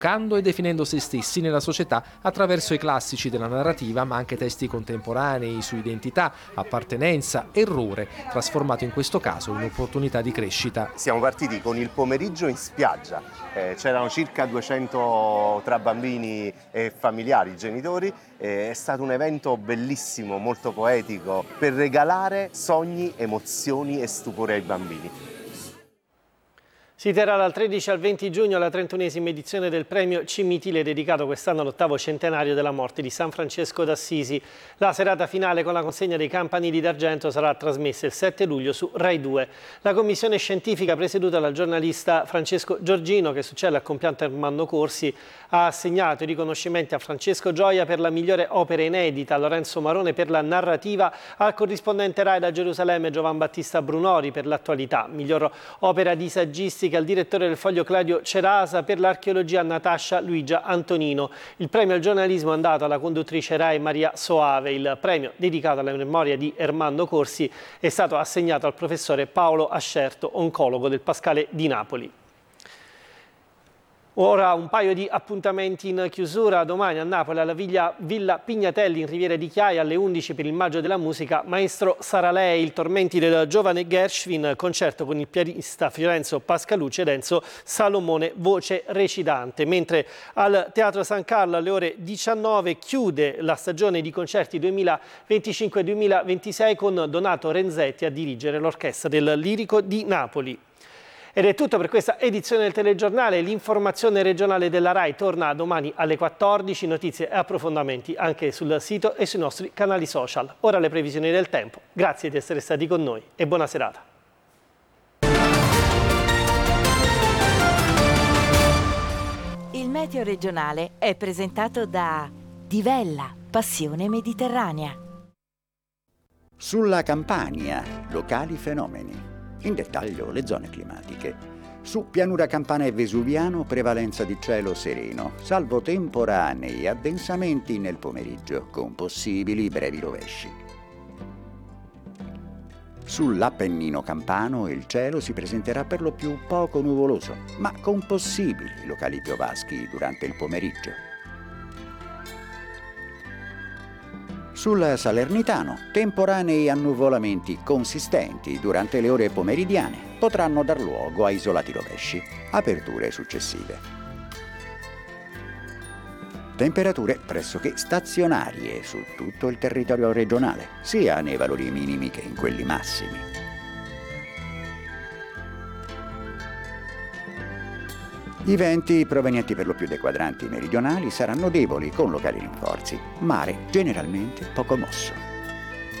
educando e definendo se stessi nella società attraverso i classici della narrativa, ma anche testi contemporanei su identità, appartenenza, errore, trasformato in questo caso in opportunità di crescita. Siamo partiti con il pomeriggio in spiaggia, c'erano circa 200 tra bambini e familiari, genitori, è stato un evento bellissimo, molto poetico, per regalare sogni, emozioni e stupore ai bambini. Si terrà dal 13 al 20 giugno la 31esima edizione del premio Cimitile, dedicato quest'anno all'8° centenario della morte di San Francesco d'Assisi. La serata finale con la consegna dei campanili d'argento sarà trasmessa il 7 luglio su Rai 2. La commissione scientifica presieduta dal giornalista Francesco Giorgino, che succede al compianto Ermanno Corsi, ha assegnato i riconoscimenti a Francesco Gioia per la migliore opera inedita, a Lorenzo Marone per la narrativa, al corrispondente Rai da Gerusalemme Giovan Battista Brunori per l'attualità, miglior opera di saggistica al direttore del Foglio Claudio Cerasa, per l'archeologia Natascia Luigia Antonino. Il premio al giornalismo è andato alla conduttrice Rai Maria Soave. Il premio, dedicato alla memoria di Ermanno Corsi, è stato assegnato al professore Paolo Ascerto, oncologo del Pascale di Napoli. Ora un paio di appuntamenti in chiusura. Domani a Napoli, alla Villa Pignatelli in Riviera di Chiaia, alle 11 per il Maggio della Musica, Maestro sarà lei, il Tormenti del giovane Gershwin, concerto con il pianista Fiorenzo Pascalucci ed Enzo Salomone, voce recitante. Mentre al Teatro San Carlo alle ore 19 chiude la stagione di concerti 2025-2026 con Donato Renzetti a dirigere l'orchestra del Lirico di Napoli. Ed è tutto per questa edizione del telegiornale. L'informazione regionale della Rai torna domani alle 14, notizie e approfondimenti anche sul sito e sui nostri canali social. Ora le previsioni del tempo. Grazie di essere stati con noi e buona serata. Il meteo regionale è presentato da Divella, passione mediterranea. Sulla Campania, locali fenomeni. In dettaglio le zone climatiche. Su pianura campana e vesuviano prevalenza di cielo sereno, salvo temporanei addensamenti nel pomeriggio, con possibili brevi rovesci. Sull'Appennino campano il cielo si presenterà per lo più poco nuvoloso, ma con possibili locali piovaschi durante il pomeriggio. Sul Salernitano, temporanei annuvolamenti consistenti durante le ore pomeridiane potranno dar luogo a isolati rovesci, aperture successive. Temperature pressoché stazionarie su tutto il territorio regionale, sia nei valori minimi che in quelli massimi. I venti, provenienti per lo più dai quadranti meridionali, saranno deboli con locali rinforzi. Mare generalmente poco mosso.